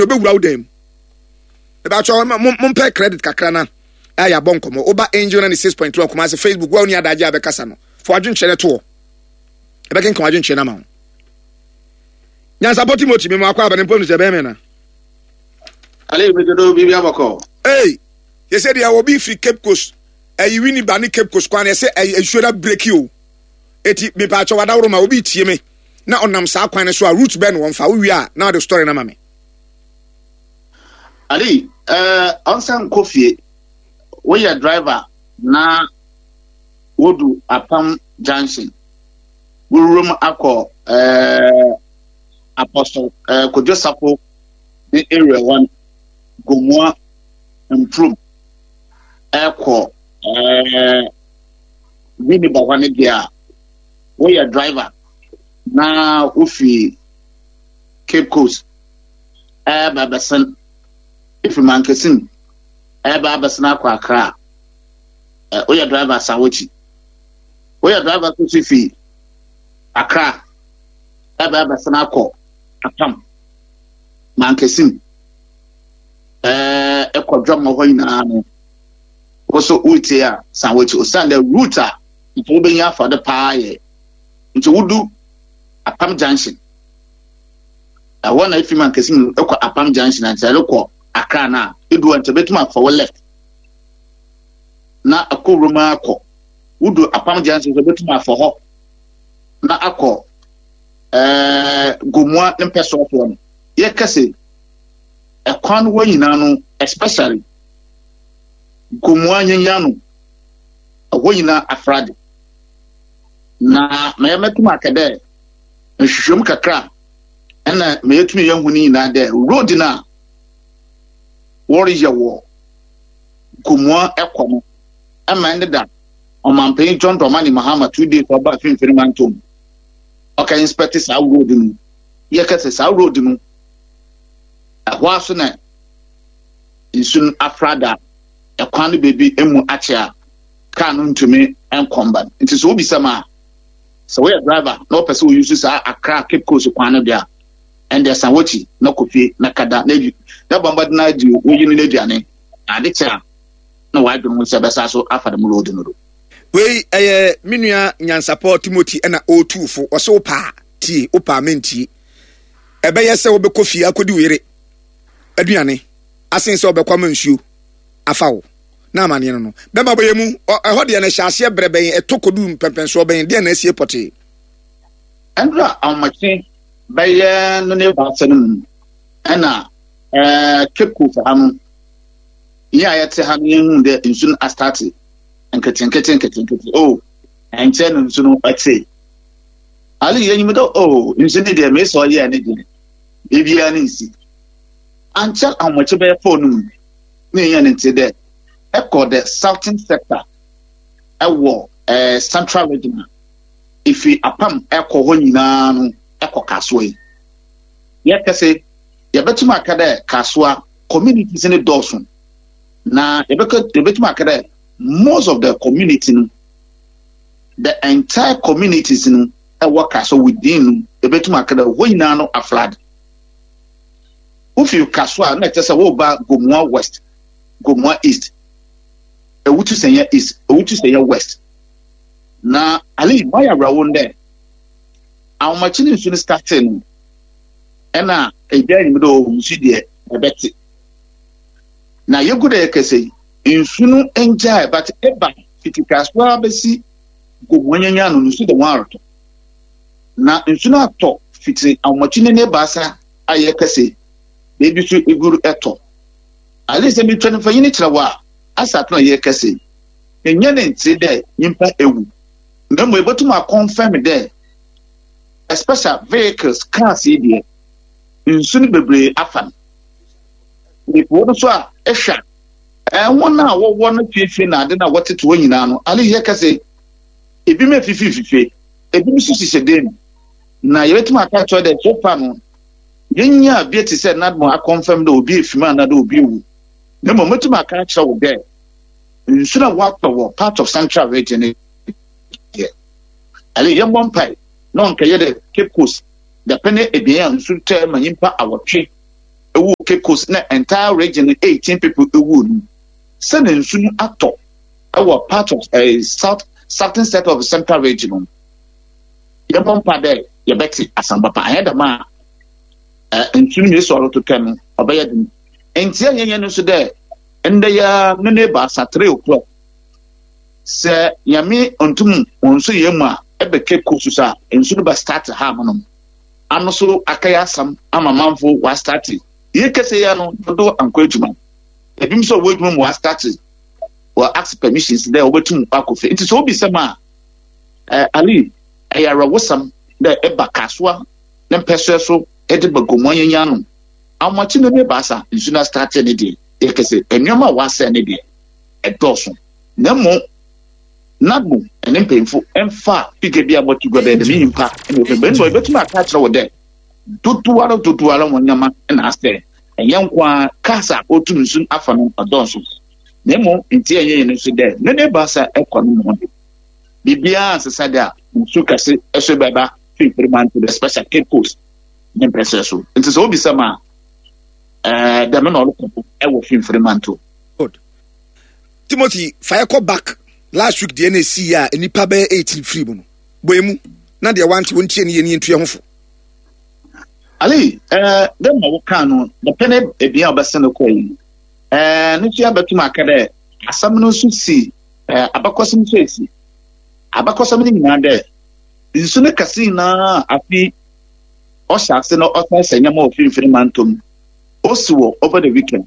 be wura dem e ba cho mo pay credit kakra na aya bon komo oba angel na 6.2 akoma se Facebook wa oni adaje abekasa no fo adwenkyere to e be ken kan adwenkyere na ma ho nyansa poti moti me akwa abane ponu se be me na ale be do bibi abako you said there will be free Cape Coast e wini ba ni Cape Coast kwa na say e shoulda break you eti me pa cho wada woro ma obi tie me na onam sa kwan ne so a route ben won fa wo wi a na the story na ma me ali onsan kofie we your driver na wodu apam junction wurum akọ apostle Kojosapo the area one Gomua improve ekọ wini ba wane dia we your driver na ofi Cape Coast babasan if man kesin babasan akọ Accra we your driver Sawochi we your driver to fi Accra babasan akọ Apam man kesin ekwadwa mo hoina no also utia Sawochi o stand the router to benya for the pie into wudu Apam junction one if man kesin ekwa Apam junction and say lokọ Accra na edu ante betuma for left na akoroma akọ wudu Apam junction so betuma for ho na akọ Gomua impeso for no ye kase ekwan wo nyina no especially Gomua nyanyano wo nyina afrade na memetuma kede nhwehwem kakra ena meyetumi yahuni nyina de road na worry wo Gomua ekomo amande da omampen John Dramani Mahama 2 days for back in Fremantle okay inspect sa road nu ye kase sa road nu ahwaso na insun afrada ekwan baby emu achia car no ntumi enkomba it is obi sama so we driver no person who uses Accra Cape Coast kwan dia and there's Sawochi na kofi na kada na bamba na di oyi ni aduane ade cha na wa dwon se besa so afade mu road no do we minua nyansapo Timothy na O2 fo oso pa ti opa menti ebe yese wo be kofi akodi were aduane asen se obekwa mansuo afawo na amane no bema boyemu eho de na hyase breben etokodu mpempenso ben de na asie pote andra amachi baye no ne ba senum ana Cape Coast am ya yete ha ne hu de insun astarte enketenkete oh enche no nsun ate ali yenyim do oh insun de me so ye ne de bibia ne nsi anchal amachi baye phone ne yan nti de eko the southern sector ewo central region ifi Apam eko ho nyina no eko kaso yi ye kase ye betuma akade kasoa communities in the dosun na ye betuma akade most of the community no the entire communities no ewo kaso within ye betuma akade ho nyina no aflad ufi kasoa na tese wo ba Gomua West Gomua East ewutu senya East ewutu senya West na ali maya rawon there awmachini nsu starting ena eja ni do nsu de ebeti na yegude yekese nsu no enja but eba fitikaswa besi Gomua no nsu de waroto na nsu no ato fiti awmachini ne basa ayekese bebi su iguru eto ali se mi twene fanyini kirawa asatno yekese enye ne nti de nyimpa ewu ndemo ebotuma confirm de special vehicles cars here insuni bebre afan ni wodo so a ehwa wona wo no fifi na ade na woteto wanyina no ali yekese ebi me fifi ebi mi sisi den na yebetuma aka to de so fa no yenya bi eti se na mo a confirm de obi efima na de obi ewu ndemo metuma aka kira wo de insuna wo part of central region here ali yembon pai no nke yede Cape Coast the penny ebian sunte manyimpa awotwe ewu Cape Coast na entire region 18 people ewu send nsu ato our part of a southern set of central region yebompa there yebeti asambapa ahead ma nsu ni so to kem obeye din entia yenye no so there ende ya no neighbor sa 3 o'clock se yami ontum onso yemu a ebe Cape Coast sa nsu no ba start ha monom ano so akaya sam ama manfo wa start ye kese ya no do anko adwuma ebim so wo adwuma wa start or ask permissions there obetum akofe it is obi sama ali ayara wosam the eba kaswa na pese so ediba gomonya no amachi no be basa insuna start ne die ye kese enwama wa se ne die edoso na mo nagbo ene mpemfo emfa pige bia botu gobe de mimpa ene be no betum aka kire wo de tutuwaro wonyama na ase enyankwa kasa otum sun afa no adonso nemo nti enye no so de ne basa ekono mo bibia asesada nsu kase eso baba Fremantle the special Cape Coast ne preseso nti so obi sama da me no lo e wo Fremantle good Timothy fire call back last week the NAC ya enipa be 18 free mu no boemu na de want wontie ne ye ntua hofo Ali dem mo kan no the pene ebia obesene ko yi ne tia betuma akade asam no so si abakosim so esi abakosim ni nyina de nsu ne kasi na afi o shakse no o san senya mo Fremantle osiwo over the weekend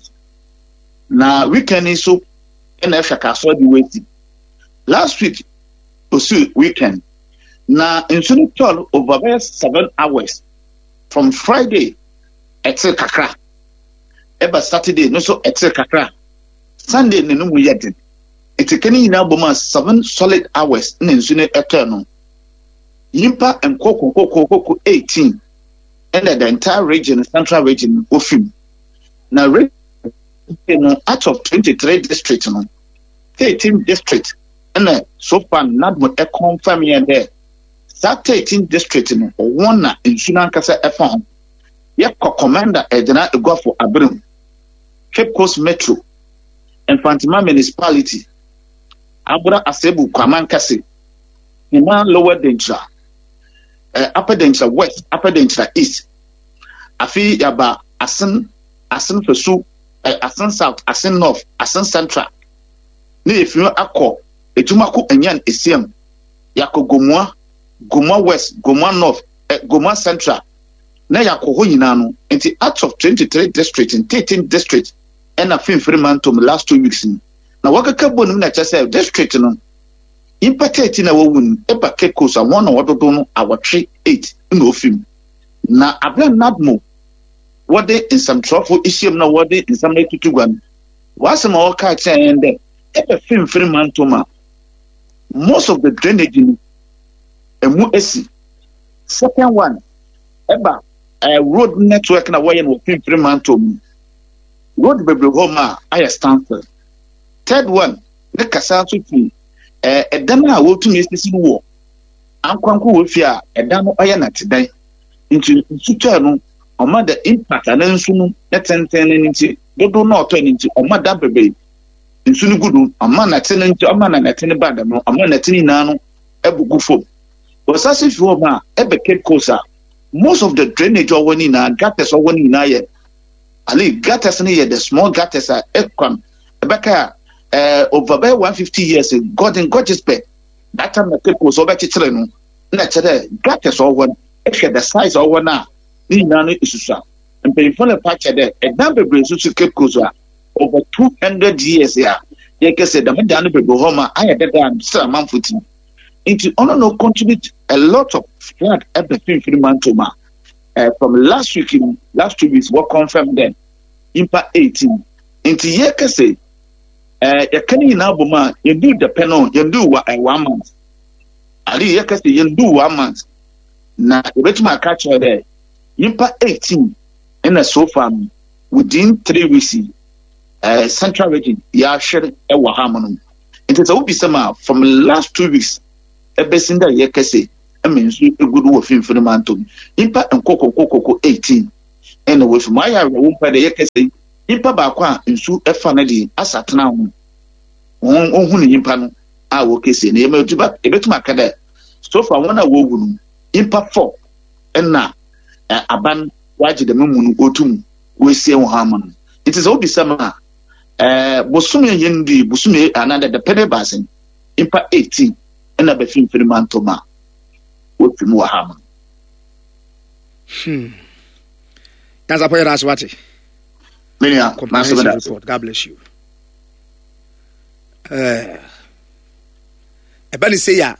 na weekend so na efaka so di weti last week osu weekend na nsu ne toll over 7 hours from Friday etel kakra eba Saturday no so etel kakra Sunday ne no mu yedin etekeni nyina boma 7 solid hours na nsu ne etel no yimpa enkoko 18 and the entire region central region ofim na region out of 23 districts no 13 districts and so far not mo e confirm here there that 13 district no one na insuna nkasa efon ye commander ejena egwafo abrim Cape Coast Metro Infantima municipality abura asebu kwaman kase ina lower danger upper danger west upper danger east afi yaba asin fesu asin south asin north asin central ni efiu akọ etumako enyan esiem yakọ Gomua West, Gomua North, Gomua Central. Na yakoho nyina no. Enti out of 23 districts in 13 districts and a Fremantle last 2 weeks. Na wakaka bonu na chase district no. Impacted na won eba Cape Coast one ododo no awotwe 8 no film. Na abla nadmo what they in some trouble issue na what they in some tutugwan. Wasema waka chende eba Fremantle ma. Most of the drainage emu esi second one eba road network na waye no Fremantle road bebre homa aya Stanford third one ne kasa so fi edan a wotu esi wo ankwanko wo fi a edan no aya na tedan nti nsutua no oma the impact na nsu no netenten ne nti dodo na oto ne nti oma da bebe nsu no gudu oma na tene nti oma na netene bad no oma na tene na no ebugu fom. But as if you are ebe Cape Coast, most of the drainage or when in a gutters or when in a ali gutters near the small gutters are equal. Rebecca over 150 years in Gorgeous Bay. That time the Cape Coast over Chitreno, naturally gutters or one extra the size or one now. Nino is and pay for a patch there. A number brings to Cape Coast over 200 years here. Like I said, the Madame Homa, I had that still a month footing. Into honor no contribute a lot of flood at the Fremantle from last 2 weeks what confirmed then impact 18 into yekase yakani na boma you do the penal you do 1 month ali yekase you do 1 month na ebetima catch there impact 18 in a so far within 3 weeks central region ya share e wa hamono it is obi sama from last 2 weeks ebesinda yekase amensu egudu wo Fremantle impa nkoko 18 ɛna wo fi maya wo mpa de yɛkɛsɛ impa ba kwa nsu ɛfa na di asatena ho hu ne impa no a wo kɛsɛ ne ebetuma kada so far wona wo wu no impa 4 ɛna aban waje de memu no otum wo sie wo ha man it is obi sama bosume yendi bosume another the penny basin impa 18 ɛna be fin manto wo fi mu ha man That's a point. That's what it. Report. God bless you. Ebani say ya.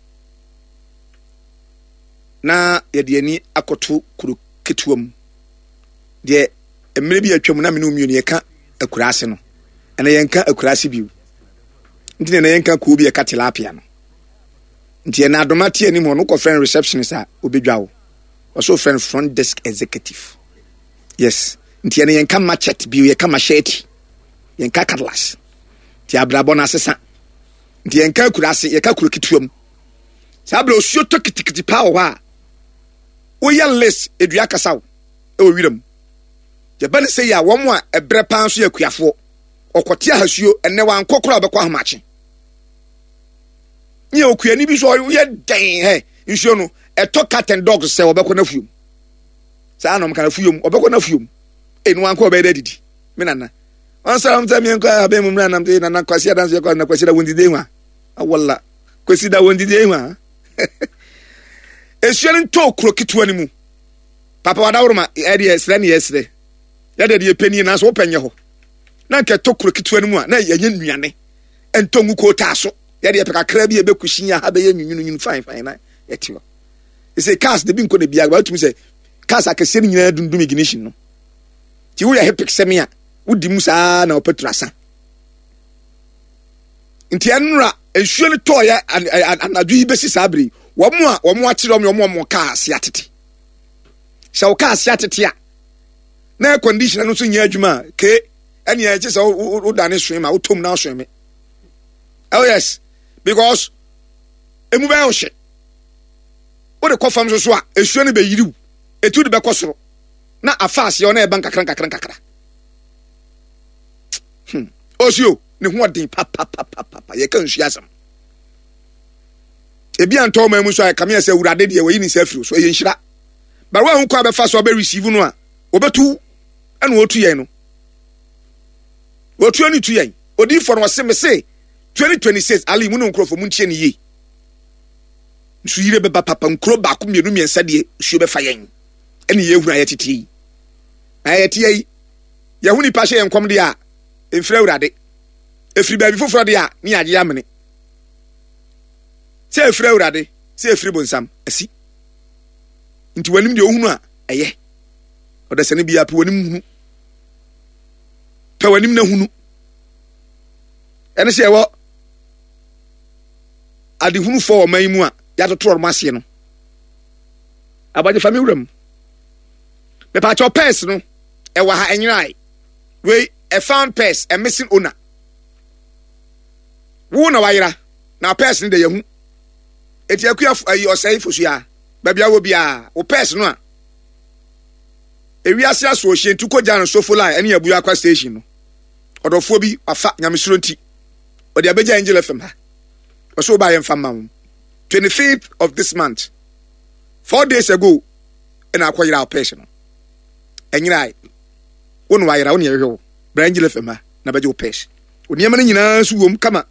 Na yedieni akoto kuru ketuam. De emre bi atwam na me no mienu ye ka akurase no. Ena ye nka akurase biu. Nti na ye nka ko bi ye ka tilapia no. Nti na adomate ani mo no ko friend receptionist a obedwa wo. Also friend front desk executive. Yes. Nti ene yenka machete bi yenka machete. Yenka cutlass. Ti abrabo na sesa. Nti yenka kurase, yenka kuru kituam. Sa abra osuo to kitikiti pa wo ha. Wo ya less edua kasaw. E wo wiram. Je ba ne se ya wo mo a ebre pan so yakuafo. Okote ahasuo ene wan kokoro abekwa hamache. Nye okuani bi so ye den he. Nsuo no eto cat and dogs se obekọ na fuom. Sa anom kana fuom obekọ na fuom. Enu anko obeda didi. Me nana. Onsaram ta mi enko abe mu mra nam te nana kwasi adanse yakọ na kwasi da wondide nwa. Awalla. Kwasi da wondide nwa. Esuo nto kro kitu ani mu. Papa wadawroma edi esre ne yesre. Ya de ye peni na so openye ho. Na nke to kro kitu ani mu a na yenye nnuane. Ento ngu ko ta so. Ya de peka kra bi ebekuhyinya ha be ye nwunu fine na yetiwo. He say cars de bi nko de bia ba tumi say cars akese nyina dundum ignition no. Ti wo ya hepik semia wodi mu saa na opetrasa. Nti anura ensuo ne to ya anadu yi besi sabri wo mo akire mo cars ya tete. Sha wo cars ya tete a na condition no so nya adwuma ke ene ya che so wo dane swim ma wo tom na swim. Oh yes, because emu ba yo hye. Wo de kofam so a esuo ne be yiriw. Etu de be kosoro. Na afase yo na e ban kakran. Osio ne ho den papa ye kan hyiasam. Ebi anto ma mu so a kame ase wurade de we yi ni safiri so ye nhira. Ba wa hu kwa be fa so be receive no a obetu ena otu yen no. Otu ani tu yen. Odi for no se me se 2026 ali mu no nkrofo mu nchie ne yi. Nsu yire be papa nkro ba ko mienu miensa de suo be fa yen. Ene ye hunu ayetiti. Ayeti yi. Ye huni pa hye enkom de a enfira urade. Efiri ba bi foforo de a ni age amene. Se efira urade, se efiri bonsam asi. Nti wanim de ohunu a eye. Odasane bia pe wanim hunu. Pe wanim na hunu. Ene se ewo ade hunu fo o man mu a ya totoro masie no. Abaje fami wuram. Me pa cho pes no e wa ha enyirai. We a found pes a missing owner. Wo na wayira na pes ni de yehu. Eti akua ayi osai fosua. Ba bia wo bia wo pes no a. Ewi ase aso ohie ntuko jan so fola ene abu akwa station no. Odofo bi afa nyamesuro nti. Odi abeja angel fm ha. Oso ba yem fam mam. 25th of this month. 4 days ago and akwayira pes no. Enyirai. Wonu wayira wonu yehwe. Angel fm ha na beje wo pes. Oniema ne nyina su wom kama.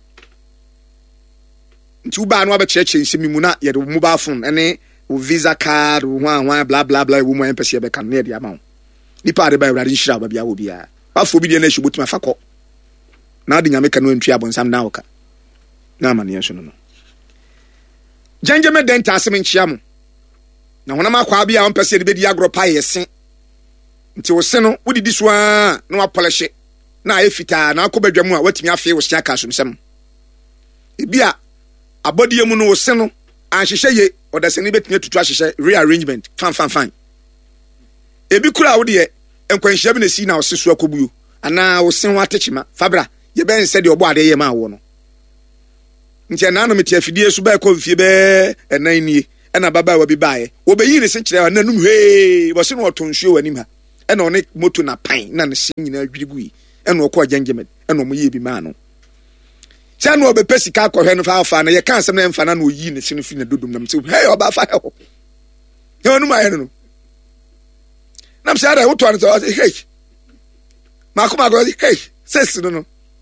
Nti uba no abecheche nsemi mu na ye de mobile phone ene wo visa card wo hwan bla bla bla wo mo empese ye be kan ne de ama wo. Nipa de ba urade nhira ba bia wo bia. Afo bi de na hyibotima fakọ. Na de nyame kan no ntwi abonsam na wo ka. Na amane yeso no. Janjeme denta asem nchia mo. Na honam akwa bia wo empese de be di agro pa yesen. Nti wo se no wodidi so a na wapolishe na efita na akobadwam a watimi afi wo sia kasomsem ebia abodie mu no wo se no anhyehyɛ ye odasani betimi tutu ahyehyɛ rearrangement fine ebi kura wo de enkwanhyia bi na si na wo se so akobuo ana wo se ho atechima fabra ye ben se de obo ade ye ma wo no nti na no meti afidie so ba konfie be enan nie na baba wa bi baaye wo beyi ne se kyerɛ na num he wo se no otonsuo wani ma ɛna ɔne moto na pan na ne hye nyinaa dwiri gui ɛna ɔkɔ gyangyemet ɛna ɔmo yie bi maa no sɛ na ɔbɛpɛ sika akɔhwɛ no fa na yɛka asɛm na ɛmfa na ɔyi ne hye no fi na dodom nam sɛ hey ɔba fa hɛ hɔ yɛ ɔno ma yɛ no nam sɛ ada wotoa no sɛ ɔsɛ hey maako ɔsɛ hey sɛsi no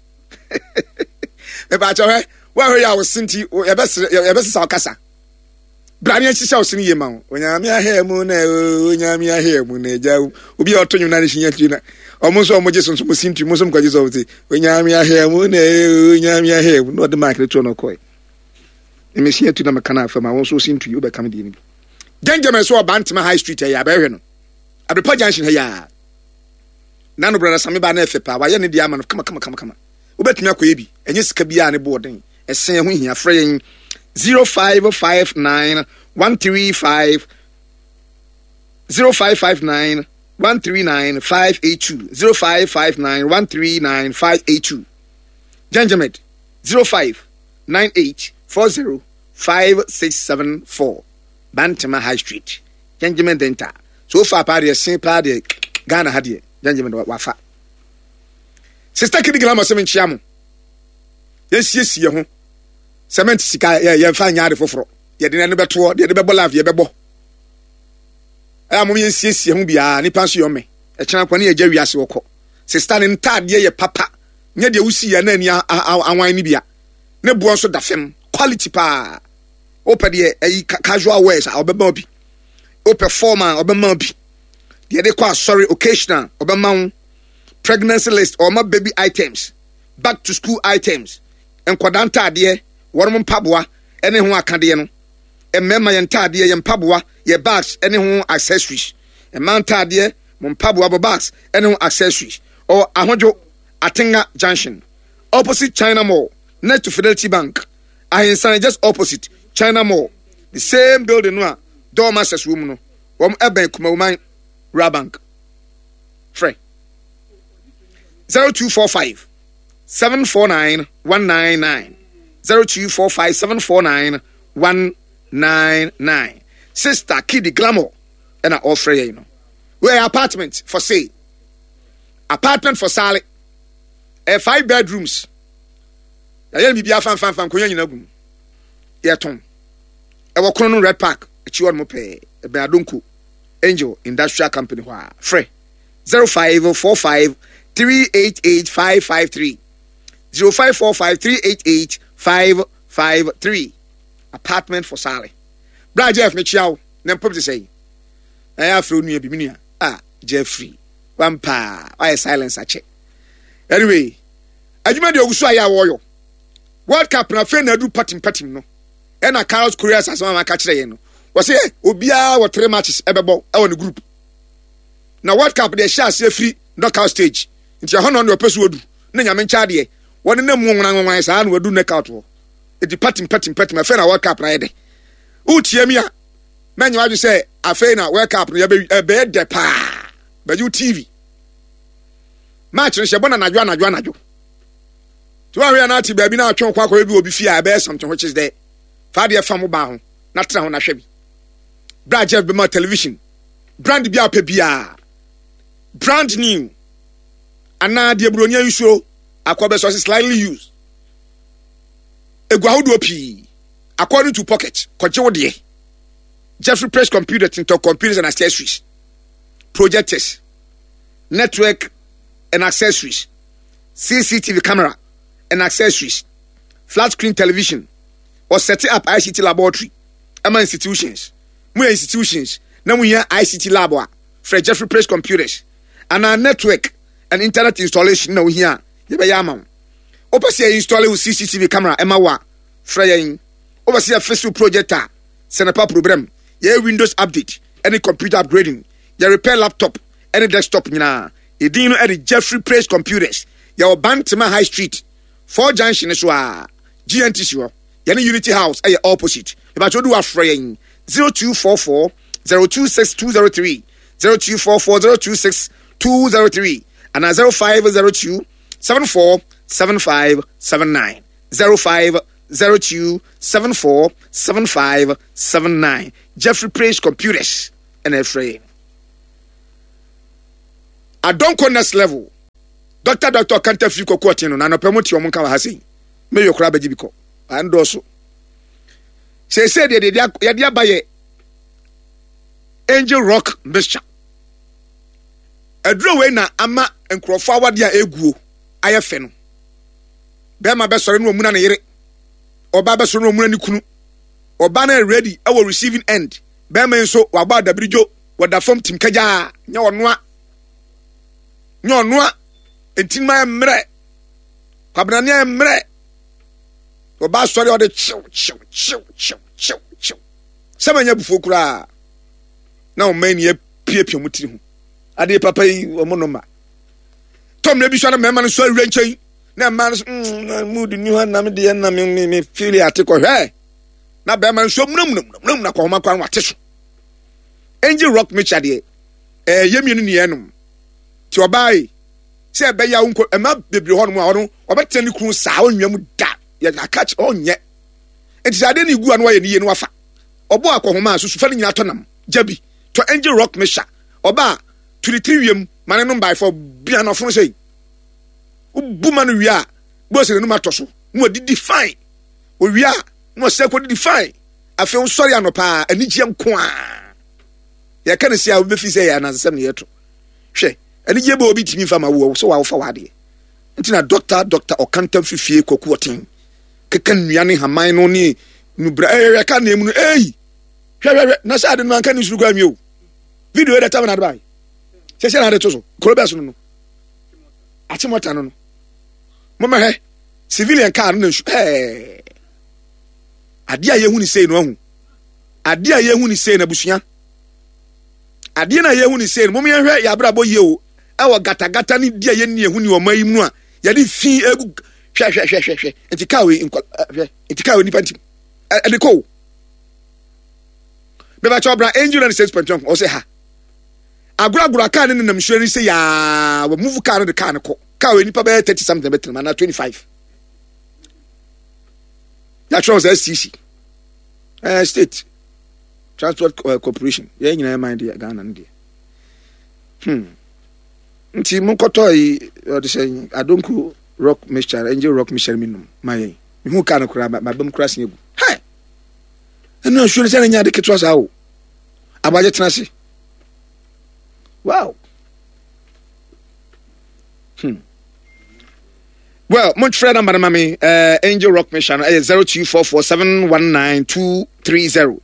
mɛpa akyɛ hɛ woahwɛ yɛ a wo senti yɛbɛsesa wo kasa brane ahyehyɛ wo sene yie ma wo onyame ahɛ mu na onyame ahɛ mu na agya obi a ɔto nwom na ne hyenyɛ tiri na ɔmo nso ɔmo gye so nso mo sinti mo nso mkɔgye sɛ ɔte onyame ahɛ mu na onyame ahɛ mu na ɔde mark ne to no kɔe me hyenyɛ tu na meka na afa ma wo nso sinti wo bɛka me die ni Gengeme so Bantama High Street ya abɛhwɛ no Abepa Junction ha ya na no brother Sami ba na efepa wa ye ne dia ma no kama wobetumi akoye bi enye sika bia ne boden esen ho hia frɛ yen 0559 135 0559 139 582 0559 139 582 Gengeme 0598 40 5674 Bantama High Street Gengeme Denta so far party sin party Ghana hadie Gengeme wafa Sister Kidi Glamour semen chiamu yes ye ho cement sika ye fa nyaade foforo ye de ne beto de bebo live ye bebo amom yes ho bia ni panso yo me e kyena kwa ne ye gya wiase wokɔ sister ne ntade ye papa nye de wusi ya na ani awan ni bia ne bo nso da fem quality pa ope de casual wears obema bi o performer obema bi de kwa sorry occasional obema pregnancy list or my baby items back to school items enkwada ntade worm mpaboa ene ho akade no emmema ye ntade ye mpaboa ye bags ene ho accessories emma ntade mo mpaboa bo bags ene ho accessories or ahojo Atenga Junction opposite China Mall next to Fidelity Bank ahinsan just opposite China Mall, the same building no door masters room no. Eben Kumauman Rabank. Frey 0245 749 199 0245 749 199 Sister Kidi Glamour and I offer you know. Where apartment for sale. Apartment for sale. 5 bedrooms. I be fan kunya nyina gum. Yeton. Ewo krono Red Park echiwo mo pe ebe adonko Angel Industrial Company hwa free 0545 388 553 0545 388 553 apartment for sale. Bra Jeff me chiawo na pop to say afro nua bi menua Jeffrey wampa why silence ache anyway adwuma de ogusu aya woyo World Cup na fe na du patim no na Carlos Korea asama maka kire ye no wo se obia wo 3 matches ebebo e won group na World Cup de sha se free knockout stage nti ho no no pesu odu na nyame ncha de won na mu nwan sa na wadu knockout ho e di patim fe na World Cup na ye de utie mi a menye wadu se afe na World Cup no ye be de pa ba you TV match no she bona najo to we na ti ba bi na atwen kwa bi obi fi a be something which is there Fadia famu ba ho na tra ho na hwe bi bra Jeff be ma television brand bi a bia brand new ana de bronya nsuo akobe so slightly used egwa hodo pi according to pocket koje wo de Jeffrey Press Computer into computers and accessories projectors network and accessories CCTV camera and accessories flat screen television or setting up ICT laboratory among institutions. More institutions, now we have ICT lab for Jeffrey Press Computers and our network and internet installation. Now we here, Yabayama. Oversee installing with CCTV camera, Emma Freying. Oversee a Facebook projector, Senapa program, your Windows update, any computer upgrading, your repair laptop, any desktop. You didn't know any Jeffrey Press Computers, your Bantama High Street, 4 Junction, GNT. Yani Unity House ay opposite. About you do a fraying 0244 026 203 0244 026 203 and 0502 74 75 79 0502 74 75 79 Jeffrey Press Computers and a frame. I don't go next level. Doctor can't tell you no na no promote your monka ha sei. Me yo kra baji biko. And also. Say de dia baye Angel Rock mixture. Adro we na ama enkrofo awade a eguo aye fe no. Be ma be sore no omuna na yere. Oba be sore no omuna ni kunu. Oba na ready our receiving end. Be ma nso wa gba dabirijo wada form tim kaja nya onwa entinma emre kwabrane emre oba sori o de chiw samanya bufo kura na o mani e piepie mutiri ho ade papa yi o monoma tom na bi so na mema no so awura nchen na ma mood ni ho na me de na me feel ate ko hwe na be ma so munam na ko ma kwa wate so Angel Rock mixture de yemienu ni enum ti obai se be ya unko ema bebre ho no a obetene ni kru saa onwam da ya catch onye enti ade ni gu anu ye ni ye no afa obo akohoma susu fa ni nyina tonam jabi to Angel Rock mixture oba 23 wiem mane no by for bia no fon sei ubuma no wi a bo se no matoso no didi fine o wi a no se ko didi fine afi on sorry anopa anigye nko a ya kan se a obefi se ya na nsem ne yeto hwe anigye bo obi timi fa ma wo so wa fa wade enti na doctor okantam fifie koku oten kekan nuane haman no ni nubra ya kan na emu no hwe na sa de no anka ni suru kwa mi o video da tama na bai se na de toso kolobia so no atimota no mama he civilian car no nsu ade a yehu ni sei no ahu ade a yehu ni sei na busua ade na yehu ni sei mom ye hwe ya brabo ye o ewo gata ni dia ye ni ehu ni o mai mu a ya de fi egu hwe etikawe ni panti ade ko be ba chobra Angel and 6.1 o se ha agura car ni nam hwere se ya we move car no de car no ko car we nipa be 30 something better na 25 ya trans SCC state transport corporation ya nyina mind ya Ghana ndi nti munkoto yi o de say adonku rock mixture Angel Rock mixture minum my hu car no kura ma bam kura sin egu hey eno hwere se na nya de ketwa sa o abaje tenase wow well much friend number mami Angel Rock mission 0244719230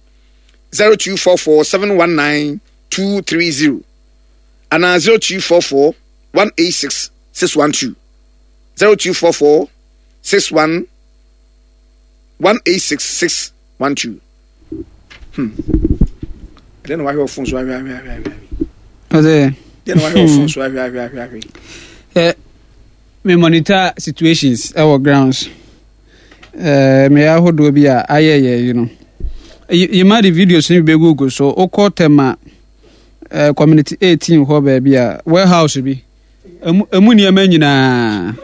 0244719230 and 0244186612 024461186612 I don't know why your phones so me monitor situations our grounds me ahodo bi a ayeye you know you made videos ni be Google so o call tema community 18 ho ba bi a warehouse bi emu ni ema nyina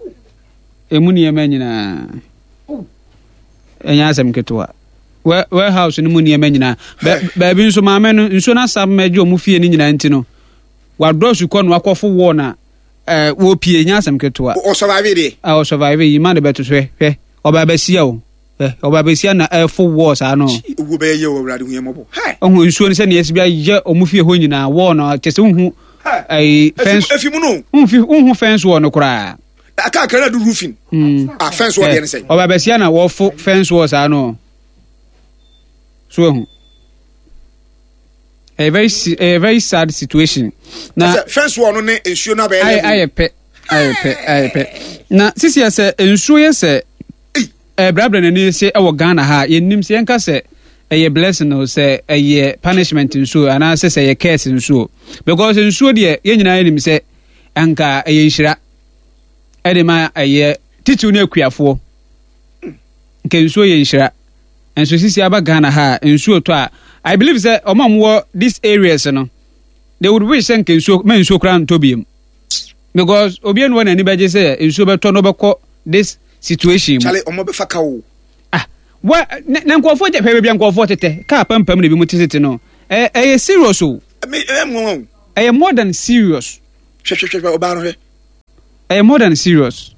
enya asem ketwa warehouse ni mu ni ema nyina ba bi nso ma me no nso na sam meje omu fie ni nyina ntino wadrosu ko no akofo wo na wo pie nya asem ketwa o survive dey o survive yi man beto hwe oba besia o oba besia na full wars ano wo be ye wo wrade hu yemobo ohu nsuo ni se na esibia ye omu fie ho nyina wo no kese hu ai fence efimu no hu fence wo no kura aka kara do roofing fence wo dey ne say oba besia na wo full fence wars ano so hu a very sad situation na fence wo no ne ensuo na be ayepe na sisi ya se ensuo ye se brabra na ni se ewo Ghana ha yenim se enka se eye blessing no se eye punishment ensuo ana se ye curse ensuo because ensuo de ye nyina yenim se anka eye nhira edema eye titu na akuafo nke ensuo ye nhira enso sisi aba Ghana ha ensuo to a I believe say omamwo these areas no they would wish enka ensuo man ensuo kra ntobiem because obi no na ni beje say ensuo beto no beko this situation chale omo be faka wo wa na nkofo je pebe bia nkofo tete ka pampam na bi mutitete no serious o me more than serious hwehwehwe oba no hwe more than serious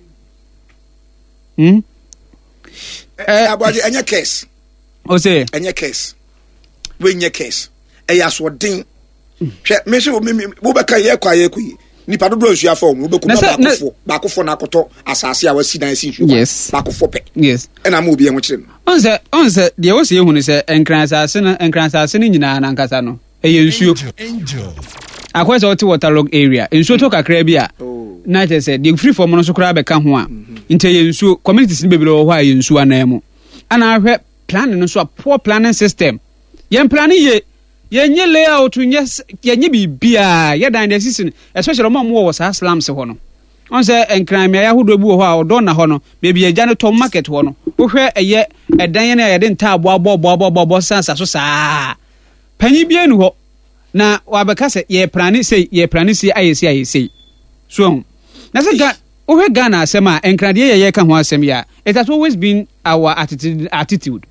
abwaje anya case o say anya case we nya case aso den hwe me se wo beka ye kwa ye kuyi nipa dodo nsu afa omu be kuma bakofo na akoto asase a wasi dan si nsu bakofo pe yes na ma obi en kire no on se de wo se ehunu se enkran ne nyina na nkasa no eye nsuo akwese oti waterlog area nsuo to kakra bi a na je se de free form no so kra be ka ho a inte ye nsuo communities ni bebele wo ho a ye nsuo anam ana ahwe plan no so a poor planning system yen plan ye yenye layout yenye bibia ye dan decision especially mo wo sa slums ho no on se enkran me ya hodo bi wo ho a odo na ho no bebi agya no tom market ho no wo hwe eye edan ye de nta abo sansa so saa panyi bi enu ho na wabeka se ye plani sei ayesi so na se ga wo hwe Ghana asema enkran de ye ka ho asem ya it has always been our attitude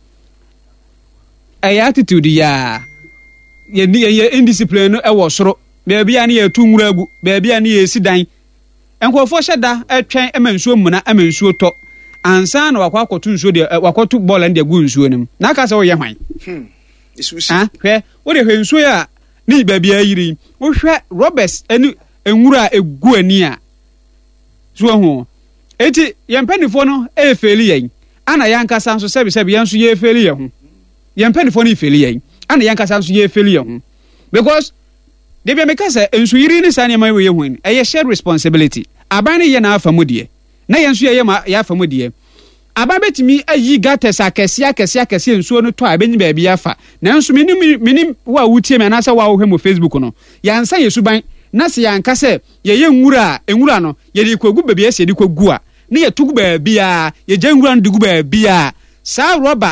attitude ya ye indiscipline no e wo soro beebi ani ye tu nwura agu beebi ani ye si dan enkofo hyeda etwen emansuo muna emansuo to ansa na wakwakotu nsuo de wakotu ball and de gu nsuo nim na aka se wo ye hwan isusi hwe wo de hwe nsuo ya ni beebi ayiri wo hwe Roberts enu enwura egu ani a so ho eti ye mpanifo no e feli yen ana yankasa nso sebi yenso ye feli ye ho ye mpanifo no feli yen ana yankasa nso ye feli ye ho because de be meka say enso yiri ni sane ma we ye ho e shared responsibility aban ye na afamudie na yenso ye ya afamudie aban betimi ayi gates akese enso no to abenyi ba bia fa na enso minim wa wutie me na sa wa wo hwe mo Facebook no yansa yesuban na se yankasa ye nwura enwura no ye de kogu bebia ese de kogu a na ye tugu ba bia ye je nwura no de gu ba bia sa rubber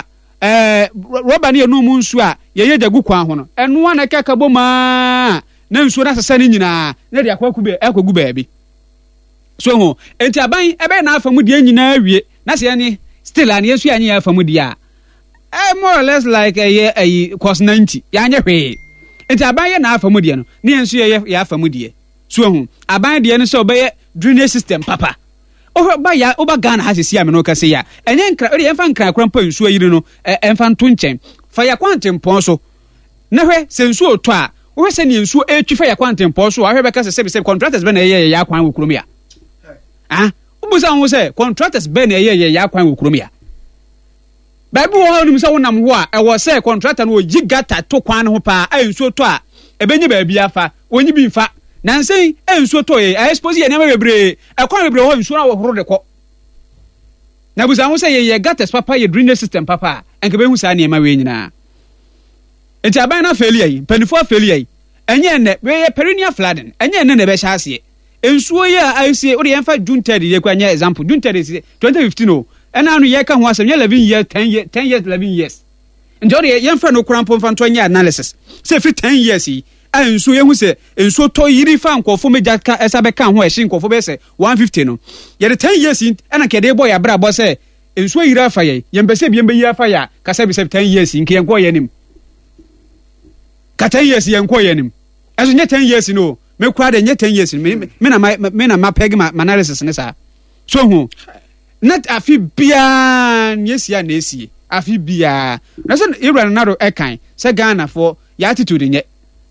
ne no mu nsu a ye jagu kwa ho no eno na kaka boma na nsu na sesa ni nyina na de akwagu ba bi so ho enti aban ebe na afamu de nyina awie na se ani still ani yesu anyi afamu de a more or less like a cost 90 ya nya hwe enti aban ye na afamu de no ne ensu ye afamu de so ho aban de no so be drainage system papa ba ya oba Ghana hasisi ame no kase ya enye nkra ori enfa nkra krampa nsuo yiri no enfa nto nchen fa ya kwantempon so na hwe se nsuo to a wo se ne nsuo etwi fa ya kwantempon so ahwe beka se contractors be na ye ya kwan wokurum ya ubusa ho se contractors be na ye ya kwan wokurum ya Bible wo hanu se wonam ho a e wo se contractor no gigata to kwan ho pa a nsuo to a ebenyi ba bia fa onyi bi mfa nansen ensuo to ye I suppose ye na bebre ekwan bebre ho nsuo na wo horo de ko na busa ho se ye gates papa ye drainage system papa enke be hu sa ne ma we nyina enti aban na failure yi panifo failure yi enye ne we ye perennial flooding enye ne be sha ase ensuo ye a ase o de yenfa June 3 ye kwa nya example June 3 2015 o ena anu ye ka ho asem ye 10 years 11 years enti o de yenfa no kurampo mfa nto nya analysis say free 10 years yi enso ye hu se enso to yiri fa nkofo meja ka esa be ka ho ehye nkofo be se 150 no ye de 10 years ena kede boy abra bo se enso yiri afa ye yembese bi yiri afa ya ka se bi se 10 years nke yenko ye nim ka 10 years yenko ye nim eso nye 10 years no me kwa de nye 10 years me na ma peg ma analysis ne sa so hu net afi bia nyesia na esie afi bia na so Ibrahim Nado ekan se Ghana for ya attitude nye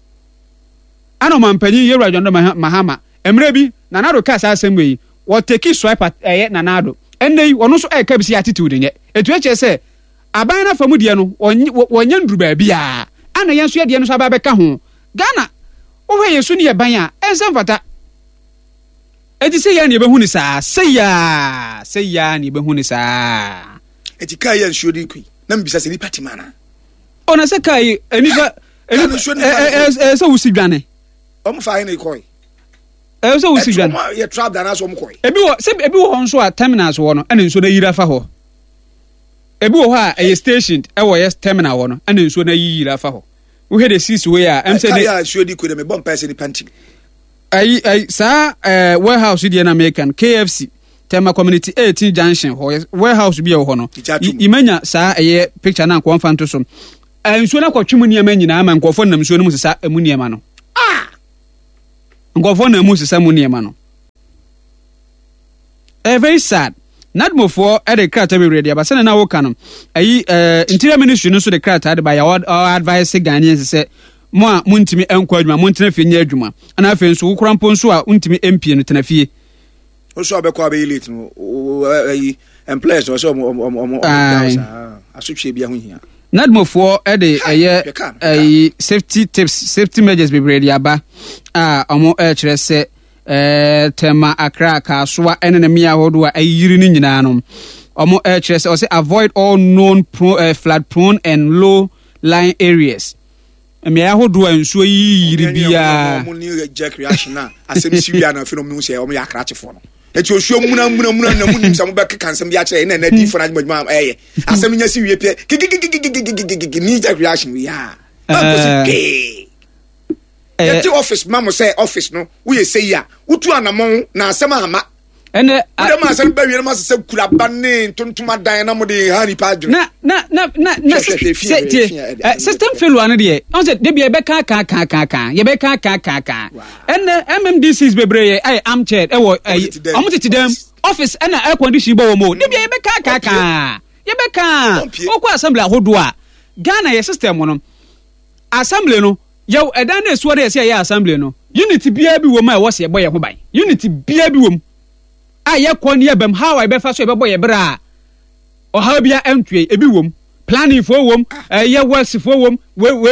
ano mampani Yewura Jondo Mahama emre bi Nanado ka sa asem wo take swipe at Nanado ennei wono so eka bi si attitude nye etu eche se aban na famu de no wonya nduru ba bia ana yenso ye de no so aba be ka ho Ghana wo hwe yesu ne ye ban a ensem fata eti se ya ne be hu ni saa se ya ne be hu ni saa eti kai ya nsuo di kui na mbisa se ni party mana ona se kai enifa so wusi dwane fa ina ikoi so wusi dwane ye trap da na so mkoi ebi wo nso a terminals wo no ene nso na yira fa ho ebi wo ha a station e wo yes terminal wo no ene nso na yira fa ho wo he de sis we a em se ne ya nsuo di kui de me bom pa se ni panty sa warehouse di na American KFC Tema Community 18 Junction ho warehouse bi e ho no imanya sa eye picture na nko mfa nto so nsuo na kwatwemu niam nyina ama nkofo nam nsuo no mu sesa emu niam no nkɔfoɔ na mu sisa mu nneɛma no very sad nadmofo de krataa bebree de abasana na woka no ayi interior ministry no so de krataa de ba ya advice Ghanaians sɛ mo a muntimi enkɔ adwuma montena fie nya adwuma ana afei nso wokora mpo nso a untimi MP no tena fie oso abekɔ abe elite no ayi employees oso asotwe bia ho hia nadmofo de ayi safety measures bebree de aba a ɔmo kyerɛ sɛ tema akra kasoa ene na mia hodo a ayiri ni nyina no omo kyerɛ sɛ ɔsɛ avoid all known flood prone and low lying areas mia hodo a nsuo yiri bia omo ni jack reaction na asem siwia na fe no mu sɛ omo ya akrachefo no eti osuo muna na mu nim sam be kansam bia kyerɛ na di for adwuma asem nya siwie pɛ ni jack reaction wi ya yeti office mama say office no we say ya utu anamon na asem ama ene dem asem ba wi na masese kura bane tontuma dan na mo de hani pa adwene na system failure no de on say de bia be ka ye be ka ene MMDCs bebree ai am chair e wo omotiti dem office ena air condition bo wo mo de bia ye be ka ye be ka okwa assembly ahodo a Ghana ye system no assembly no yo edan na esuo de se ya assembly no unity bia bi wo ma e wo se boye ho ban unity bia bi wo m a ye ko ne ebam how I be fa so e be boye bra o ha bia entwe e bi wo m planning fo wo m ye works fo wo m we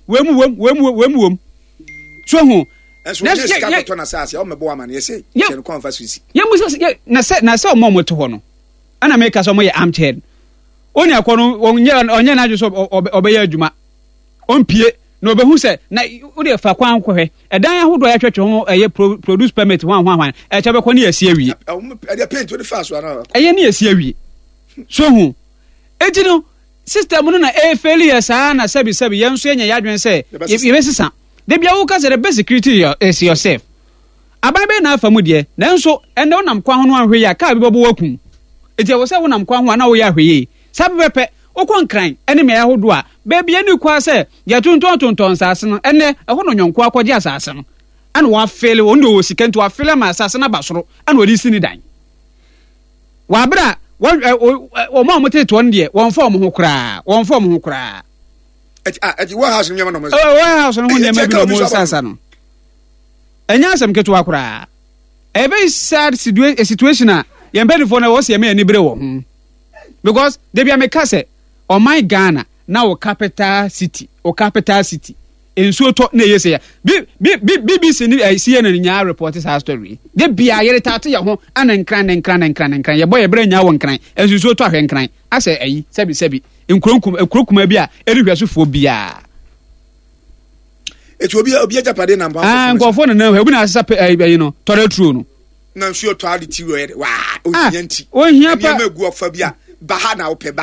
mu so ho let's get to na say o me bo ama na ye say se no konfa so si ye mu so na se o mo to ho no ana make so mo ye armchair oni akono onye na adwo so obe ya adwuma onpie no obehu se na wo de fa kwan kohwe edan ahodo ya twetwe ho eye produce permit hwan e cha be ko ne yesi awie e paint we fa so na eye ne yesi awie so hu eti no system no na e failure sa na sabi yenso enya yadwen se ye besisa de bia wo ka se the best security is yourself ababe na afamu de na nso ende wonam kwan ho no ahwe ya ka bi bobo wakum eti wo se wonam kwan ho na wo ya ahwe sabe pepe okon kran ene me ahodo a baby eni kwa se ya tonton sase no ene eho no nyonko akogye asase no ana wa fele ondo wo sikantu wa fele ma asase na basoro ana odi sini dan wa bra o ma moteto on de won fa mo ho kra ati wa house nyama no mo wa house no ho nyama bi no mo sasa no enya asem keto akra a very sad situation a ye mbedi for na wo se me ani bre wo because they be amekase o my Ghana na o capital city ensuo to na yese ya BBC ni CNN nya report sa story de bia yere tate ya ho ana nkran ye boy bra nya wo nkran ensuo to ahwe nkran ase ayi sebi nkurokuma bi a erihwasofo bia eti obi Japade na mba nkofo na hwe obi na asesa ayi no tore true no na nsuo to ade ti we wa ohianti ohia pa egu ofa bia baha na ope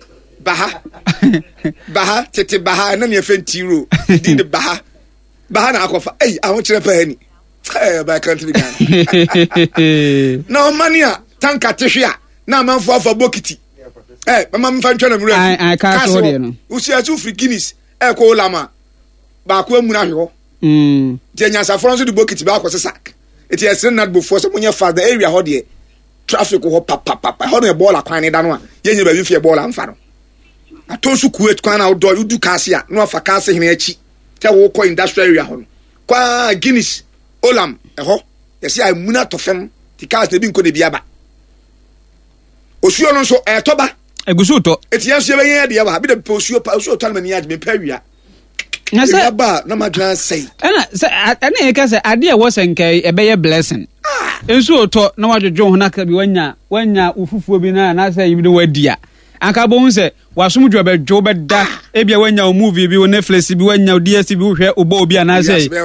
baha tete baha na ne fenti ro di de baha na akofa ahon kire pa hani ba country Ghana na mania tanka tehwe na manfo afa bokiti mama mfa ntwa na mura I ka so de no usi atu free Guinness ko lama ba ko amuna hwe je nya safron so de bokiti ba ko sesak eti esre nad before so munya fa the area ho de traffic ho papa ho no ball akwan ne da no a yenye ba bi fie ball amfa no atonsu kuet kwan na outdoor you do kasia no afa kasia hene achi te wo ko industrial area ho kwa Guinness olam ho yesi amuna to fem ti kas na bi nko de bi aba osuo no so toba egusu to eti yanso be yen de aba bi de osuo to na mani ade me pawia na se ba na madwan sei ana e ka se ade e wo senkai e be ye blessing ensuo to na wadwodwo ho na ka bi wanya ufufuo bi na se yibi de wadia anka bo hu se wasomdwo be dwo be da e bia wanya o movie bi o Netflix bi wanya o DStv wo hwe obo obi ana se yes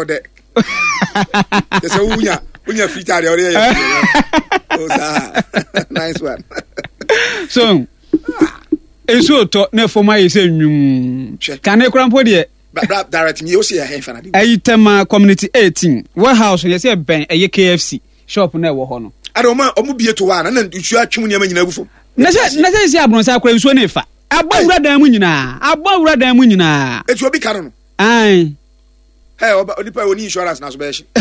unya filter de ore ya nice one so ensuo to na foma yi se nwum kan e krampo de direct me o se ya hefa na de ayitema community 18 warehouse ye se ben eye KFC shop na e wo ho no adoma omu bie to wa na ntu atwum nyama nyina gufo na se abronsa akwa nsuo na fa abawura dan mu nyina eti obi ka no ai oba onipa oni insurance na so be hye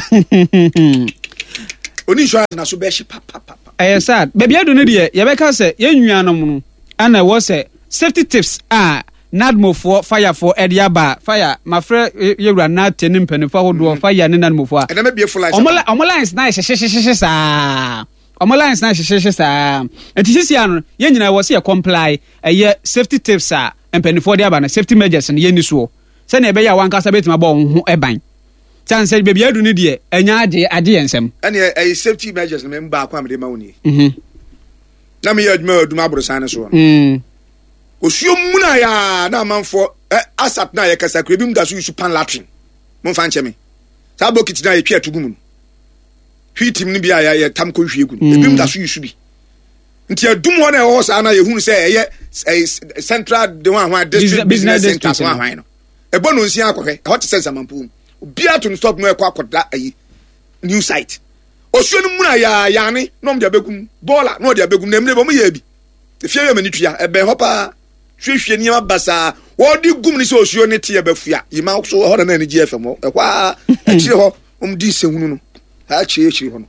oni insurance na so be hye papa sad baby adu no de ye be ka se ye nnuanom no ana wo se safety tips nadmo for fire for ediaba fire mafre yewura na tenim panifo hodo fire ne nadmo for e na be full life omolines na hyehyehye saa omolines na hyehyehye saa etisi ano ye nyina wo se ye comply ye safety tips panifo de aba na safety measures ne ye ni so se na ebe ya wankasa betima ba ho eban chance baby adu ne de anya ade ensem ene safety measures me mba akwa me de ma woni na me yaduma aduma abrosan ne so osuo muna ya na amanfo asat na ye kasa kra bi mu da so yusu pan latrine mo fa nche me sa bokiti na ye twa tugu mu hwitim ni bia ya tam ko hwie gu ebi mu da so yusu bi nti adum ho na e ho sa na ye hunu se ye central de one district business center so ahwan no e bo no nsia akohwe hot sense amampu bia to stop no e kwa akoda ayi new site osuo no muna ya ne no mde abegum bola no de abegum na mne bo mo ye bi efia ye mani tua ebe hopa hwehwe ni abasa wo di gum ni so osuo ne tie bafua yima so ho na ni GFM ho ekwa akire ho di sehunu no ha chie ho no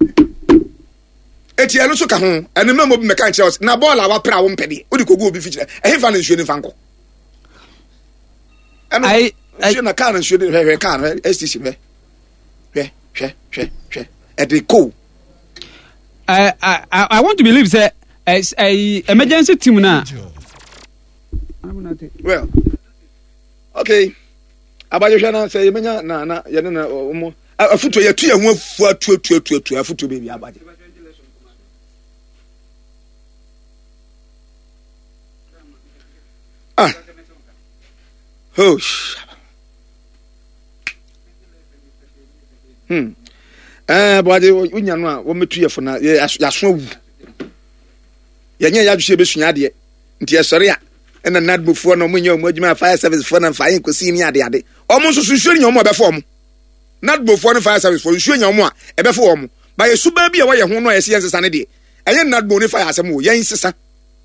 eti eno so ka ho eno na mo bi meka nche na bola wa pra wo mpede odi kogu obi fichire ehefa na nsuo ni fanko eno nsuo na kan nsuo ni hwe kan STC hwe ediko I want to believe that as a emergency team na well okay abajo hwa na say menya na ye na omo afuto ye tu ye hu afu atu afuto baby abaje hosh bode unya no a wo metu ye fo na yaso awu yenye ya hwe besua de nti esore a ena nadbofo no munya omo adwuma fire service fo na fire kosi ni ade omo so nsuo nya omo ebefo omo nadbofo no fire service fo nsuo nya omo a ebefo omo ba yesu ba bi e wo ye ho no a yesi ensesa ne de enye nadbo ni fire asem wo yen sesa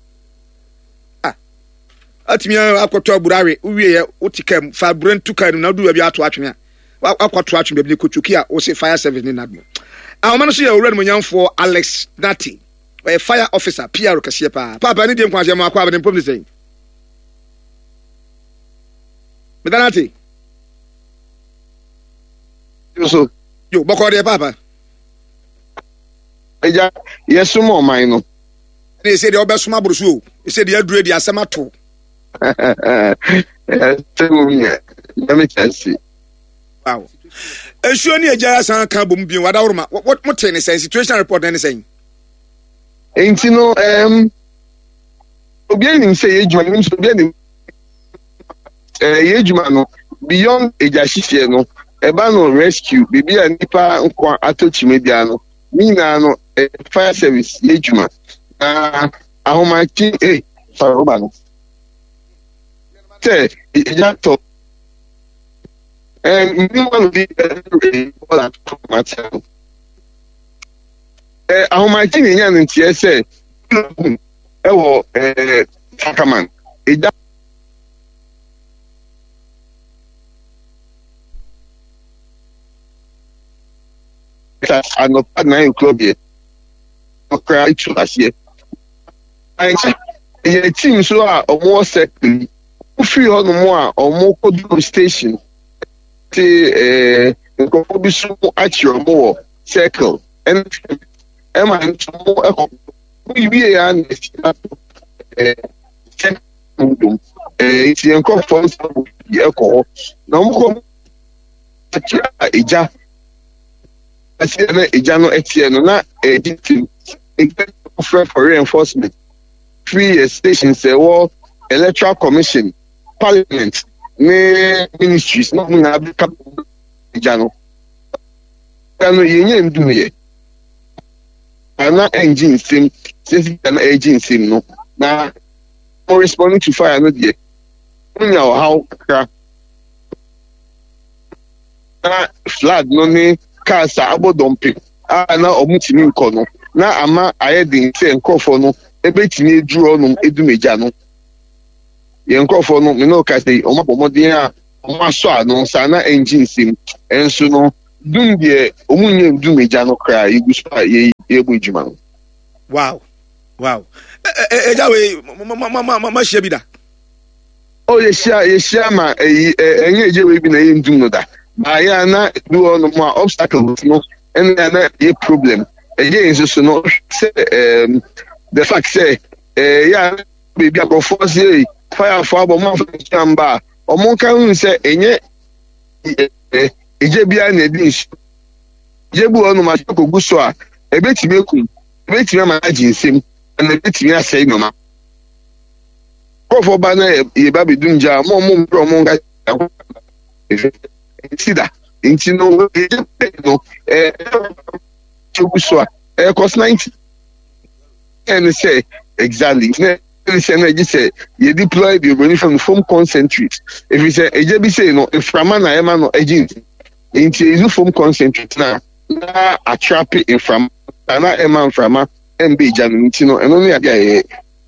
atimi akoto aburawe uwie ye utikam fa burentu kan na du bi ato atwene a akwato atwene bi kochuki a wo se fire service ni nadbo a no so ye owura no nyamfo Alex Nati a fire officer PR kasiye papa ni dem kwaje ma kwa abem pom sei medanati yo boko de papa eja yesumo man no they say the obesuma brusu they say the adure the asemato wow esho ni eja san kan bom bi wada worma what ten say situation report any saying enti no obi enim say ejuma nim so obi enim ejuma no beyond eja hihie no eba no rescue bibi a nipa nkwa atochi media no mina no fire service ejuma ahomachi faroba no te eja to anyone be all at matter ahomachi ni yan ntie say ewo Takaman eja ano pa 9 o'clock here okra itu asie anchi ye team so a omo secretary free on mo a omo kodu station ti nko bi so achiro mo circle and ema nto eko we ya ti nko for eko na mo ko eja asiana eja no etie no na team for reinforcement 3 years station say war electoral commission parliament ne ministries no na be cap eja no kanu yenye ndu ye ana engine sim since an engine sim no na responding to fire no dey unya how kra na flag no ni kasa abodompe na omutimi nko no na ama ayedin se nkofo no ebetimi eduru onum edumeja no ye nkofo no me no ka say omapomodin a omaso ano sana engine sim enso no dum de omunye dum eja no kra igusa ye ejuma no. Wow. Eja we ma share bi da. Oh ye share ma enye eje we bi na ye ndum no da. Ba ya na do on mo obstacles no and na ye problem. Eje enso no say the fact say ya baby abrofo say fire for abo mo famba omo kan say enye eje bia na edi nsu jebu onu ma kogu so a ebetime ekum ebetime ma ajinsem na ebetime asai mama kofo ba na ye ba bedunja mo bro mo nga sida inti no eje no kogu so a cost 90 and say exactly say you deploy the running from foam concentrate. If you say eje bi say no inframa na ema no agent into use foam concentrate na attract inframa na ema inframa mb janu nti no eno ne aga ye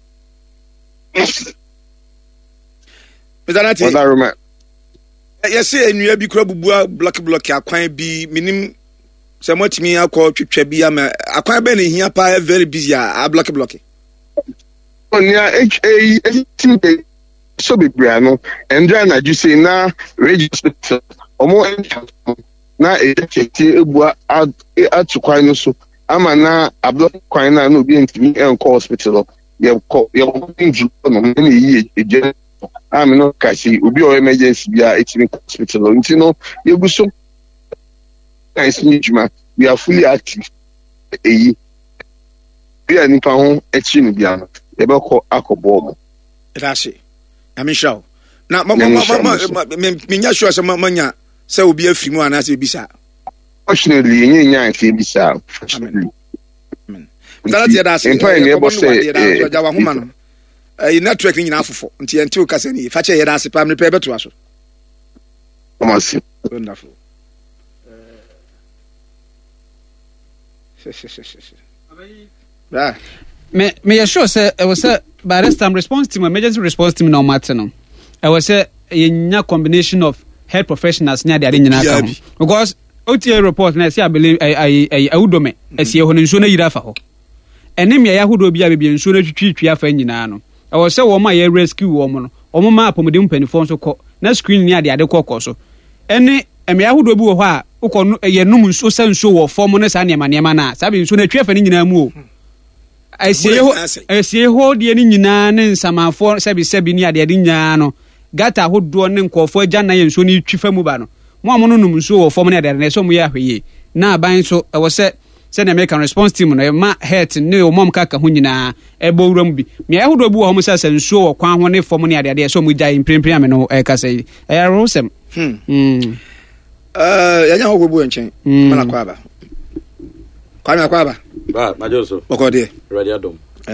Bezanati Odaruma yes enua bi kura bubua block akwan bi minim se motimi akọ twetwa bi ama akwan be ne hia pa very busy a block onia HA so be no and then I just say na register omo na ejeti ebua atukwan no so ama na ablock kwan na no bi ntimi enko hospital ye inju no na yi eje am no kashi obi o emergency bia etimi hospital nti no yeguso nice nijuma we are fully active bia nipa ho echi no bia no ebeko akobo Rashi. Amisha. Na menya sure se manya se obi afiri mu ana se bisa. Fortunately, nya afi bisa. Amen. That ya dase. Empa ne ebo se ja wa homa no. Network ni nyina afofo. Nti enti o kasa ni fa che ya dase pa me pe beto aso. Omasi. Wonderful. Yeah. Me sure say it was a by this time response team, emergency response team no matter no. I was a combination of health professionals near the arena because OTA report na say I believe I udome as ye hono nso na yira fa ho. Enem ya yahudo bia bia nso na twitwi afa nyina no. I was say wo ma ye rescue wo mo no. Omo ma apomodem panifo nso kọ na screen ni ade kọ so. Ene em yahudo bi wo ho a ukọ ye num nso sa nso wo form no sa niema na sabi nso na twi afa ni nyina mu o. Esie ho de ni nyina ne nsamafo sebi ni ade nyina no gata hodo ne nkofo agya na ye nso ni twifa mu ba no mo amono num nso wo form ne ade na so mu ya hweye na aban so e wo se na American response team no ma health ne o mom kaka ho nyina e bo wuram bi me ya hodo bi wo ho se nso wo kwan ho ne form ne ade so mu gya imprempren ame no e kasa yi e ya rosem ya nya ho gbobu enchen mana kwaba Ba, Majoso. Okode. Ready Adom.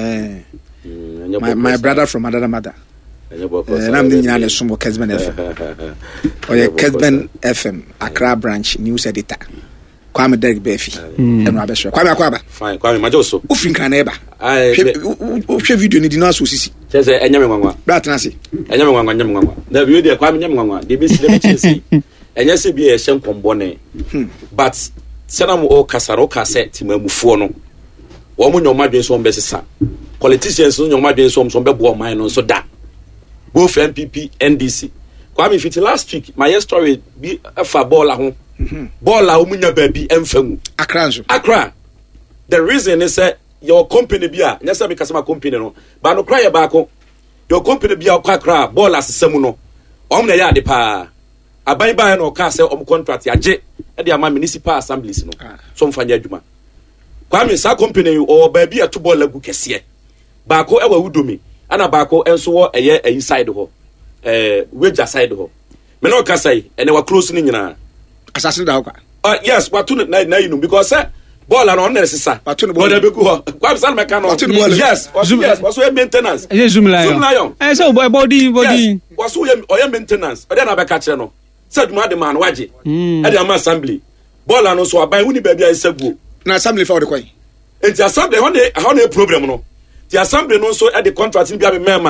My brother from another mother. I'm the United Sumo Kesben FM. Or Kesben FM, Accra branch news editor. Kwame Derek Befi. And Rabesha. Kwame. Fine, Kwame Majoso. Ufin Kaneba. I video ni dino asosisi. Chese enyamengwa. Bratanasi. Enyamengwa. Na biwe de Kwame nyamengwa. De bi sile chese. Enyase bi e hye nkombone. But sana mo kasaro kase timamufuo no wo mo nyoma dwen so mbesesa politicians no nyoma dwen so mbebo man no so da both MPP NDC Kwame fit last week my story bi afa ball ho ball a umunya ba bi emfamu Accra the reason is your company bia nyasa be kasama company no ba no kra ya ba ko your company bia kwa Accra ball asesam no omna ya de pa aban ba no ka se contract age e de ama municipal assemblies no so mfanya adwuma Kwame sa company o ba bi ato ball lagu kese ba ko e wa wudomi ana ba ko enso wo eye inside ho wager side ho me no ka sai ene wa close ni nyina assassin da ho yes what to na you know because ball na on necessary but to ball be go Kwame sa me ka no yes was so maintenance zoom lion so body was so o maintenance o dey na be ka kire no said ma de man waje e dey am assembly ball no so aban woni ba bia isaguo na assembly for the coin enti assembly how na problem no the assembly no so e the contract bia be mema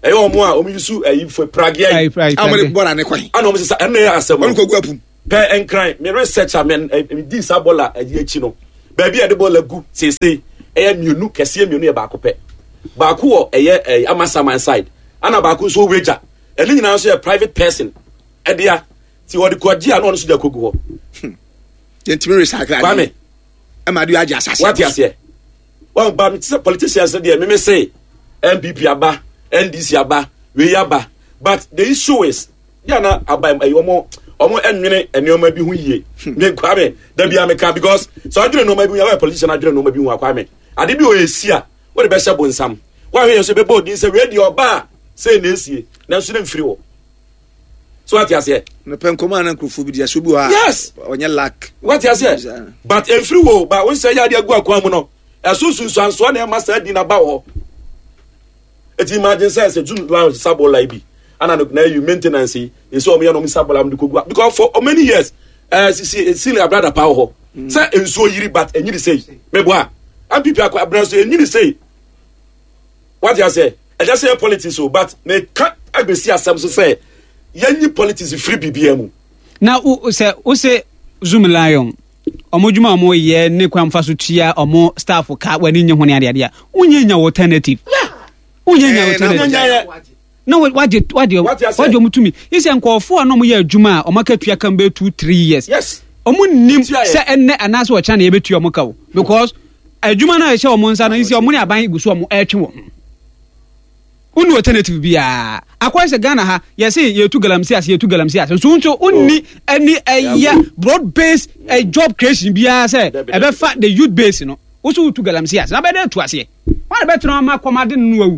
ɛyɛ ɔmo a ɔmo yusu ɛyi for pragia yi amore bɔra ne kwan ana ɔmo sisa ɛna yɛ asɛm ɔmo kogu apum pɛ ɛnkran me research amen di sa bola ɛyi akyi no baabi a de bola gu sese ɛyɛ mienu kɛseɛ mienu yɛ baako pɛ baako wɔ ɛyɛ amasaman side ana baako nso weja ɛne nyinaa nso yɛ private person ɛdea ti wɔde kɔgye a na ɔno nso de akogu hɔ yɛntumi recycle kwame ɛma de agye asase wate aseɛ wɔn ba mi sɛ politicians deɛ mímí say NPP aba NDC aba wei aba but the issue is yana aba ɔmo ɛnwene nneɛma bi ho yie me kwame dabi ameka because so adwene nneɛma bi ho yɛ politician adwene nneɛma bi ho akwame ade bi o esi a wɔde bɛhyɛ bonsam wɔn ahwɛ yɛn so bɛbɔ odin sɛ radio ɔba sɛ na esie na nso ne mfiri wɔ so wate aseɛ no pen koma na nkrofo bi dia so bi wa yes onye lack wate aseɛ but mfiri wɔ ba wɔn sɛ yɛ ade agu akwan mu no ɛsusu nso na ɛma sɛ di na ba wɔ eti imagine say June lounge sabola ibi ana na you maintenance yi so omo ya no sabola am de kogu because for many years see my brother power ho say enso yiri but enyiri say mebo a am people akwa brother so enyiri say what you say I just say politics so but me ka agbesi asem so say yanyi politics free bibia mu na o say Zoom Lion omodwuma mo ye ne kwamfa so tua omo staff ka wani nye ho ne ade ade a unyenya alternative unyenya alternative no what mutumi isi nkofo a no mo ye adwuma a omakatua kan be 2-3 years yes omo nim se enne anaso o cha na ye betua mo ka wo because adwuma na ye hye omo nsa no isi omo ne aban guso omo etwe wo unu alternative bia akwa se Ghana ha ye say ye tu galamsi as so unto unni any broad based job creation bia say ebe fa the youth base no wo so tu galamsi as na be dey tu ase won be tena ma komade no awu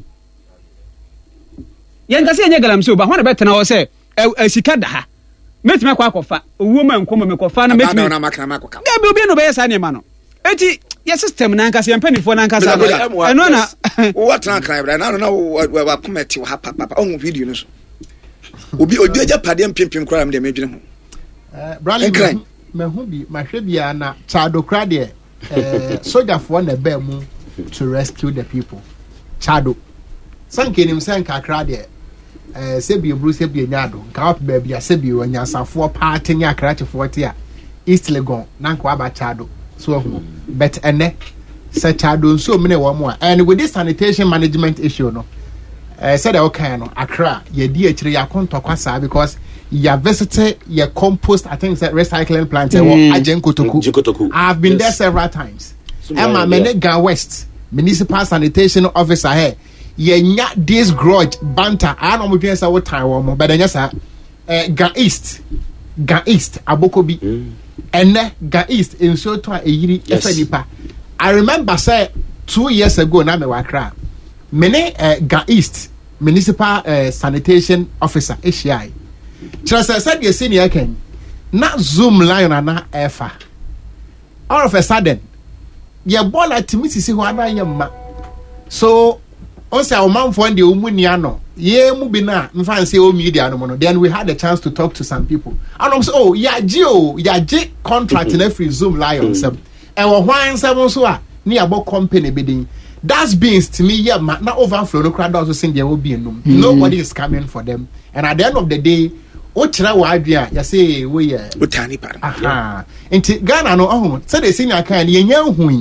ye nka se nye galamsi o ba won be tena wo say sika da ha metime kwa akofa owuo ma nkoma me kofa na metime na makana makoka da be obi no be yesa ne ma no eti your system na nkasa ye mpanifo na nkasa eno na what na cry bra na wa comment wa papa on video no so obi odia pade mpempem kra am de medwene ho Bradley me hu bi mahwe bia na Chado kra de soldier for na ba mu to rescue the people Chado sankenim sanka kra de sebi ebru sebi nyado nka op ba bia sebi wanyasafo paate nya krachefo te a East Legon na nka aba Chado so but ene se Chado so mene wo mo and with this sanitation management issue no said okay no Accra ye di akire ya kontokwa saa because ya visited your compost I think that recycling plant Ajenkotoku. I've been there several times. Emma Menega West municipal sanitation officer here ye nya this grudge banter I don't know say what time but then yes Ga East Abokobi ene Ga East in so to eyiri efanipa I remember say 2 years ago na me wakra mene Ga East municipal sanitation officer ACI Chelsea said you senior ken na Zoom Lion na efa all of a sudden ye ball at Mrs. Huana yamma so on say our man for the umuniano ye mu bi na mfa say o media no then we had a chance to talk to some people and I'm say oh ya G contract in every Zoom Lion sem e wo hwan sem so a ne abo company bedin that's beans to me yeah na overflow no crowd also sing there will be enum nobody is coming for them and at the end of the day o tira wa adua ya say we utani para aha enti Ghana no oh say the senior kan ye nya hu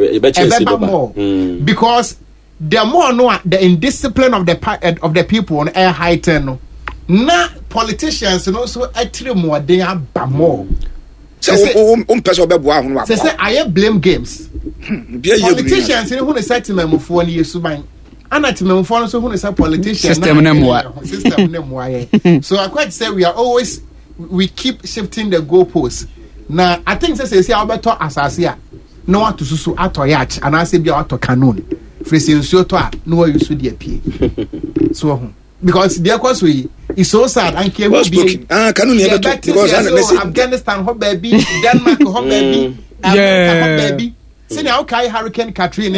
because the more no the indiscipline of the people on air heighten no na politicians no so atire more they are more say person obeboa ho say I blame games politicians who the settlement mufo ni yesuban anatimem for so who say politicians system na mo so I quite say we keep shifting the goalposts now I think say Alberto asase a no want to susu ato yacht and I say be ato canon freezing so to no you should dey so because there cause we is so sad and care will be canon because Afghanistan hot baby Denmark hot baby America hot baby see now okay Hurricane Katrina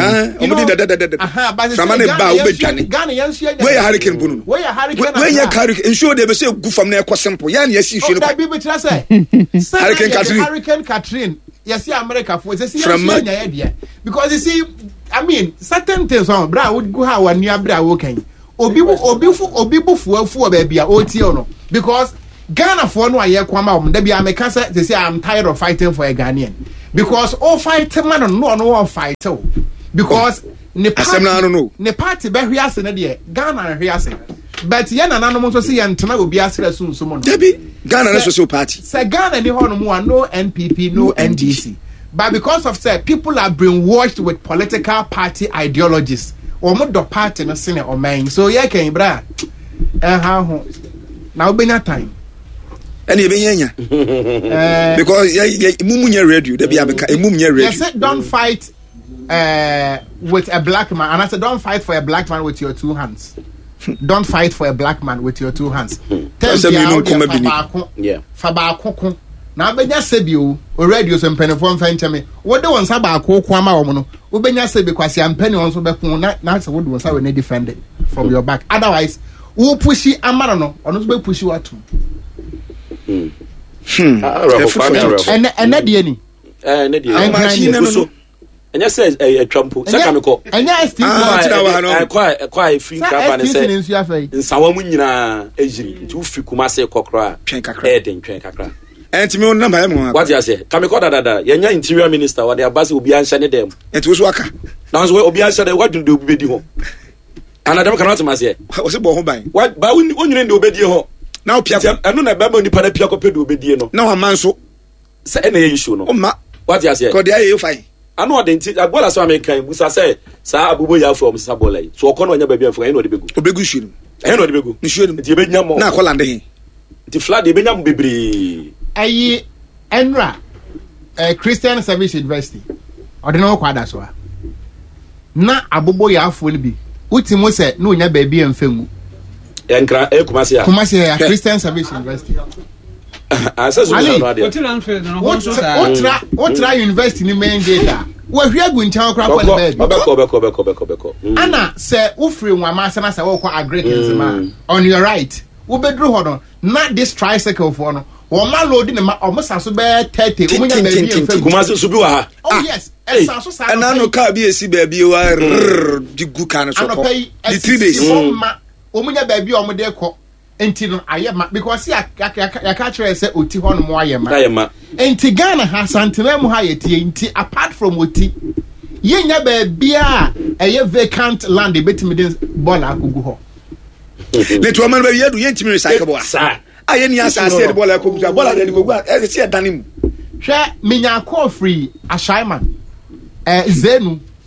but Samane ba obedwane where hurricane bunu where hurricane where hurricane ensure they be say go from na simple ya na yesi hwe no that be try say Hurricane Katrina yes America for say because you see I mean certain things on bra would go how one near bra woken obi bufu baby a oti no because Ghana for no aye kwama da bia meka say I'm tired of fighting for a Ghanaian because all fight man no fight because ne party be hwiase ne de Ghana hwiase but yana nanom so say yentena obi asere sunsun no debi Ghana na so party say Ghana ni hono mu no NPP no NDC but because of say people are brainwashed with political party ideologies omo do party no sene o man so ye kan bra ha ho na obenya time any ebenya because mumunye radio debi abeka mumunye radio yes don't fight with a black man and I said don't fight for a black man with your two hands. Don't fight for a black man with your two hands. Fabako. Now benya sebio already some penny from me. What the ones about kwama omono. Ubenya se because I'm penny on so be na say what ones we defend it from your back. Otherwise, who push it amara no ono be push you atu. And na die ni. And you say a trampo, Sakamiko, and yes, quite free crab and say, in Sawamina, Aging, two Fikumase Kokra, Heading Trankakra. And to me on number, what you say, Kamiko Dada, your interior minister, what their bus will be answering them. It was Waka. Now, will be answered what to do with you. And I don't cannot say, I was a bomb by what, but when you do obey now, Piazza, I don't remember the Panapiaco Pedu Bediano. No, a man so say any issue. No, what you say, you find. I know the Agola Swamican, which I say, Sa Abuya from Sabole. So, Cono, your baby for any Begushim. I know the Begu. You shouldn't be Benyam, not Holland. The flood, the Benyam Bibri. Aye, Enra, Christian Service University. I don't know what that's why. Na Abuboya will be. Utimo said, no, your baby and film. And Kumasia, Christian Service University. I says, what try university in main data? Well, we are going to crap on the bed. Anna say, Ufri, one master, I will quite agree on your right. Ube drew on not this tricycle for no. Or my lord in almost as bad 30. Oh, yes, and I know can't be a sea baby. You are the good kind of pay 3 days. Omunya baby or Modeko. Until I am because I catch her say Uti on Moyama. And Tigana has Antilem Hayati apart from Uti. Yenya beer a vacant land the bit me Bola Gugu. Let woman be yet to intimate recyclable. Sir, I any answer said Bola Kuga, Bola then go as I said, Danim. Share Minya call free a Shaiman. Zenu.